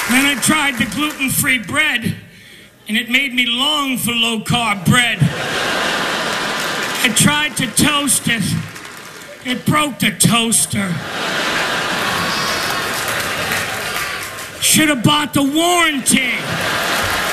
Then I tried the gluten-free bread, and it made me long for low-carb bread. I tried to toast it. It broke the toaster. Should have bought the warranty.